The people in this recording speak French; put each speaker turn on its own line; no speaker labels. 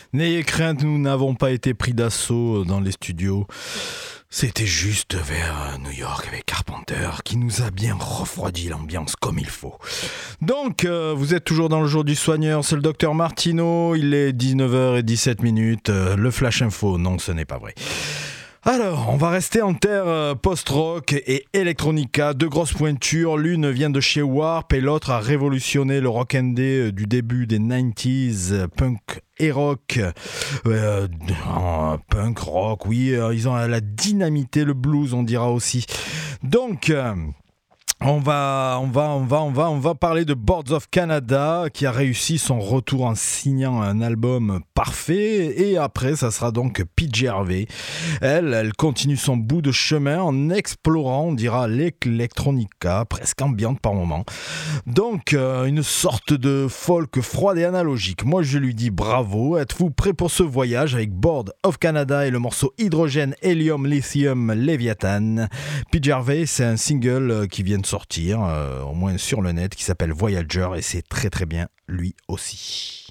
N'ayez crainte, nous n'avons pas été pris d'assaut dans les studios. C'était juste vers New York avec Carpenter qui nous a bien refroidi l'ambiance comme il faut. Donc, vous êtes toujours dans le jour du soigneur, c'est le docteur Martino, il est 19h17, le Flash Info, non ce n'est pas vrai. Alors, on va rester en terre post-rock et electronica, deux grosses pointures, l'une vient de chez Warp et l'autre a révolutionné le rock indé du début des 90s, punk et rock, punk rock, oui, ils ont la dynamité, le blues on dira aussi. Donc... On va parler de Boards of Canada qui a réussi son retour en signant un album parfait et après ça sera donc PJ Harvey. Elle continue son bout de chemin en explorant, on dira, l'électronica, presque ambiante par moment. Donc une sorte de folk froide et analogique. Moi je lui dis bravo, êtes-vous prêts pour ce voyage avec Boards of Canada et le morceau Hydrogène, Hélium, Lithium, Léviathan. PJ Harvey, c'est un single qui vient de sortir, au moins sur le net, qui s'appelle Voyager et c'est très très bien lui aussi.